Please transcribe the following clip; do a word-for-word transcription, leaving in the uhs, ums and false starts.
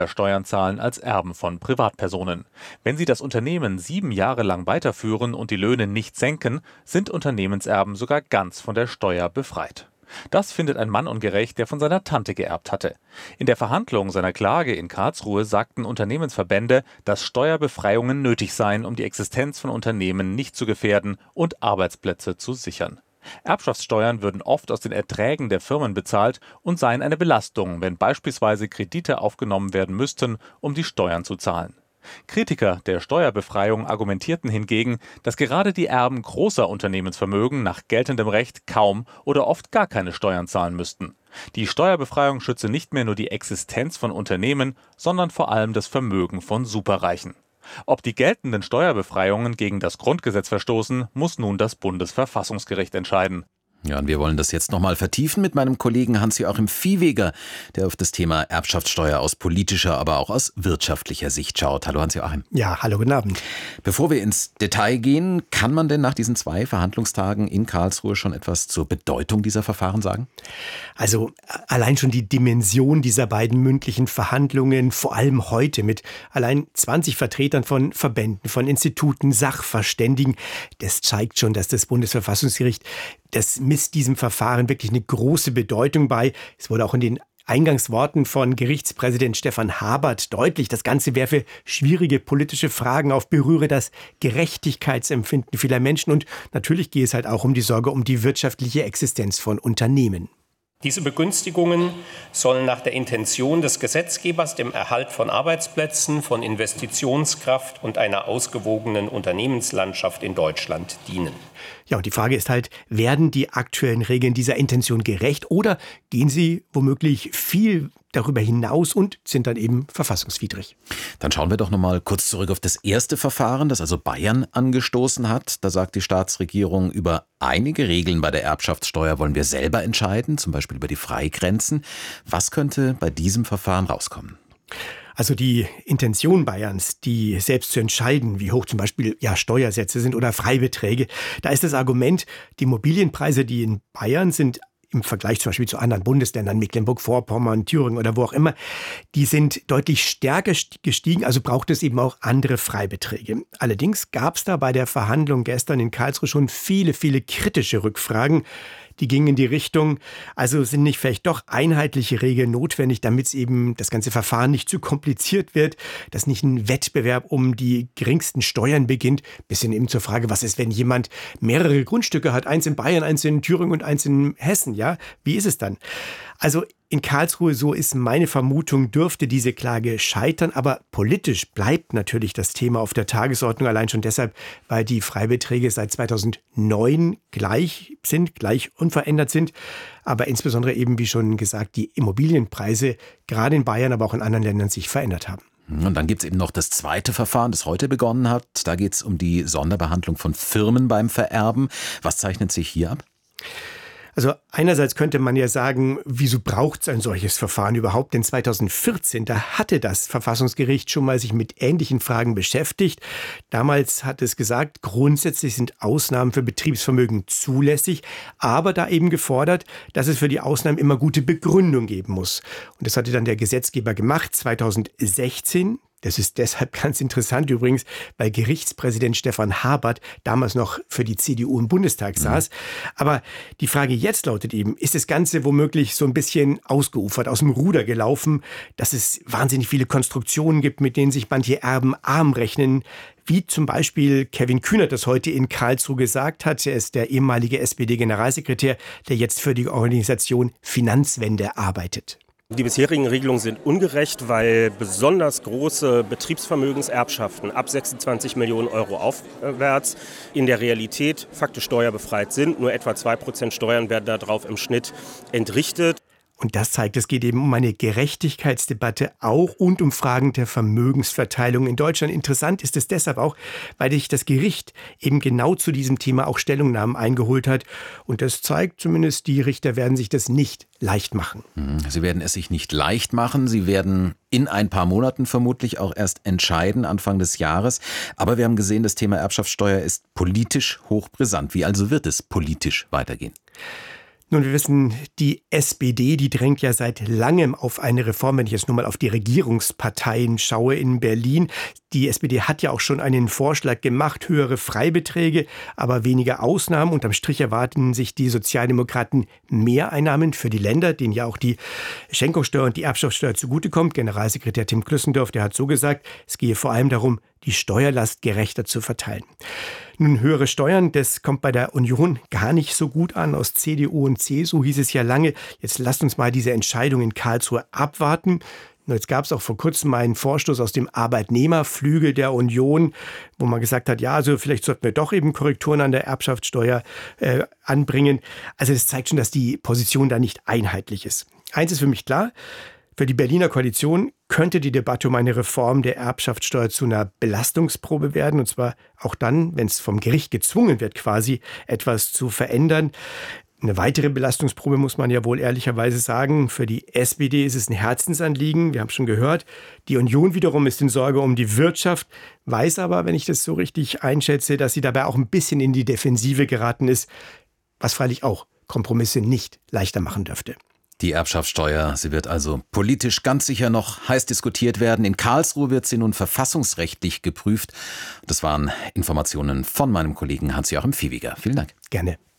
Steuern zahlen als Erben von Privatpersonen. Wenn sie das Unternehmen sieben Jahre lang weiterführen und die Löhne nicht senken, sind Unternehmenserben sogar ganz von der Steuer befreit. Das findet ein Mann ungerecht, der von seiner Tante geerbt hatte. In der Verhandlung seiner Klage in Karlsruhe sagten Unternehmensverbände, dass Steuerbefreiungen nötig seien, um die Existenz von Unternehmen nicht zu gefährden und Arbeitsplätze zu sichern. Erbschaftssteuern würden oft aus den Erträgen der Firmen bezahlt und seien eine Belastung, wenn beispielsweise Kredite aufgenommen werden müssten, um die Steuern zu zahlen. Kritiker der Steuerbefreiung argumentierten hingegen, dass gerade die Erben großer Unternehmensvermögen nach geltendem Recht kaum oder oft gar keine Steuern zahlen müssten. Die Steuerbefreiung schütze nicht mehr nur die Existenz von Unternehmen, sondern vor allem das Vermögen von Superreichen. Ob die geltenden Steuerbefreiungen gegen das Grundgesetz verstoßen, muss nun das Bundesverfassungsgericht entscheiden. Ja, und wir wollen das jetzt nochmal vertiefen mit meinem Kollegen Hans-Joachim Viehweger, der auf das Thema Erbschaftssteuer aus politischer, aber auch aus wirtschaftlicher Sicht schaut. Hallo Hans-Joachim. Ja, hallo, guten Abend. Bevor wir ins Detail gehen, kann man denn nach diesen zwei Verhandlungstagen in Karlsruhe schon etwas zur Bedeutung dieser Verfahren sagen? Also allein schon die Dimension dieser beiden mündlichen Verhandlungen, vor allem heute mit allein zwanzig Vertretern von Verbänden, von Instituten, Sachverständigen, das zeigt schon, dass das Bundesverfassungsgericht, das misst diesem Verfahren wirklich eine große Bedeutung bei. Es wurde auch in den Eingangsworten von Gerichtspräsident Stefan Habert deutlich, das Ganze werfe schwierige politische Fragen auf, berühre das Gerechtigkeitsempfinden vieler Menschen und natürlich gehe es halt auch um die Sorge um die wirtschaftliche Existenz von Unternehmen. Diese Begünstigungen sollen nach der Intention des Gesetzgebers dem Erhalt von Arbeitsplätzen, von Investitionskraft und einer ausgewogenen Unternehmenslandschaft in Deutschland dienen. Ja, und die Frage ist halt, werden die aktuellen Regeln dieser Intention gerecht oder gehen sie womöglich viel darüber hinaus und sind dann eben verfassungswidrig? Dann schauen wir doch nochmal kurz zurück auf das erste Verfahren, das also Bayern angestoßen hat. Da sagt die Staatsregierung, über einige Regeln bei der Erbschaftssteuer wollen wir selber entscheiden, zum Beispiel über die Freigrenzen. Was könnte bei diesem Verfahren rauskommen? Also die Intention Bayerns, die selbst zu entscheiden, wie hoch zum Beispiel ja, Steuersätze sind oder Freibeträge, da ist das Argument, die Immobilienpreise, die in Bayern sind, im Vergleich zum Beispiel zu anderen Bundesländern, Mecklenburg-Vorpommern, Thüringen oder wo auch immer, die sind deutlich stärker gestiegen, also braucht es eben auch andere Freibeträge. Allerdings gab es da bei der Verhandlung gestern in Karlsruhe schon viele, viele kritische Rückfragen. Die gingen in die Richtung, also sind nicht vielleicht doch einheitliche Regeln notwendig, damit es eben das ganze Verfahren nicht zu kompliziert wird, dass nicht ein Wettbewerb um die geringsten Steuern beginnt, bis hin eben zur Frage, was ist, wenn jemand mehrere Grundstücke hat, eins in Bayern, eins in Thüringen und eins in Hessen, ja, wie ist es dann? Also in Karlsruhe, so ist meine Vermutung, dürfte diese Klage scheitern, aber politisch bleibt natürlich das Thema auf der Tagesordnung, allein schon deshalb, weil die Freibeträge seit zweitausendneun gleich sind, gleich unverändert sind, aber insbesondere eben, wie schon gesagt, die Immobilienpreise gerade in Bayern, aber auch in anderen Ländern sich verändert haben. Und dann gibt es eben noch das zweite Verfahren, das heute begonnen hat. Da geht es um die Sonderbehandlung von Firmen beim Vererben. Was zeichnet sich hier ab? Also einerseits könnte man ja sagen, wieso braucht es ein solches Verfahren überhaupt? Denn zweitausendvierzehn, da hatte das Verfassungsgericht schon mal sich mit ähnlichen Fragen beschäftigt. Damals hat es gesagt, grundsätzlich sind Ausnahmen für Betriebsvermögen zulässig, aber da eben gefordert, dass es für die Ausnahmen immer gute Begründung geben muss. Und das hatte dann der Gesetzgeber gemacht, zweitausendsechzehn. Das ist deshalb ganz interessant übrigens, weil Gerichtspräsident Stefan Habert damals noch für die C D U im Bundestag saß. Mhm. Aber die Frage jetzt lautet eben, ist das Ganze womöglich so ein bisschen ausgeufert, aus dem Ruder gelaufen, dass es wahnsinnig viele Konstruktionen gibt, mit denen sich manche Erben arm rechnen, wie zum Beispiel Kevin Kühnert das heute in Karlsruhe gesagt hat. Er ist der ehemalige S P D-Generalsekretär, der jetzt für die Organisation Finanzwende arbeitet. Die bisherigen Regelungen sind ungerecht, weil besonders große Betriebsvermögenserbschaften ab sechsundzwanzig Millionen Euro aufwärts in der Realität faktisch steuerbefreit sind. Nur etwa zwei Prozent Steuern werden darauf im Schnitt entrichtet. Und das zeigt, es geht eben um eine Gerechtigkeitsdebatte auch und um Fragen der Vermögensverteilung in Deutschland. Interessant ist es deshalb auch, weil sich das Gericht eben genau zu diesem Thema auch Stellungnahmen eingeholt hat. Und das zeigt zumindest, die Richter werden sich das nicht leicht machen. Sie werden es sich nicht leicht machen. Sie werden in ein paar Monaten vermutlich auch erst entscheiden, Anfang des Jahres. Aber wir haben gesehen, das Thema Erbschaftssteuer ist politisch hochbrisant. Wie also wird es politisch weitergehen? Nun, wir wissen, die S P D, die drängt ja seit langem auf eine Reform, wenn ich jetzt nur mal auf die Regierungsparteien schaue in Berlin. Die S P D hat ja auch schon einen Vorschlag gemacht, höhere Freibeträge, aber weniger Ausnahmen. Unterm Strich erwarten sich die Sozialdemokraten Mehreinnahmen für die Länder, denen ja auch die Schenkungssteuer und die Erbschaftssteuer zugutekommt. Generalsekretär Tim Klüssendorf, der hat so gesagt, es gehe vor allem darum, die Steuerlast gerechter zu verteilen. Nun, höhere Steuern, das kommt bei der Union gar nicht so gut an. Aus C D U und C S U hieß es ja lange, jetzt lasst uns mal diese Entscheidung in Karlsruhe abwarten. Und jetzt gab es auch vor kurzem einen Vorstoß aus dem Arbeitnehmerflügel der Union, wo man gesagt hat, ja, also vielleicht sollten wir doch eben Korrekturen an der Erbschaftssteuer äh, anbringen. Also das zeigt schon, dass die Position da nicht einheitlich ist. Eins ist für mich klar, für die Berliner Koalition könnte die Debatte um eine Reform der Erbschaftssteuer zu einer Belastungsprobe werden. Und zwar auch dann, wenn es vom Gericht gezwungen wird, quasi etwas zu verändern. Eine weitere Belastungsprobe muss man ja wohl ehrlicherweise sagen. Für die S P D ist es ein Herzensanliegen. Wir haben schon gehört. Die Union wiederum ist in Sorge um die Wirtschaft, weiß aber, wenn ich das so richtig einschätze, dass sie dabei auch ein bisschen in die Defensive geraten ist, was freilich auch Kompromisse nicht leichter machen dürfte. Die Erbschaftssteuer, sie wird also politisch ganz sicher noch heiß diskutiert werden. In Karlsruhe wird sie nun verfassungsrechtlich geprüft. Das waren Informationen von meinem Kollegen Hans-Joachim Viehweger. Vielen Dank. Gerne.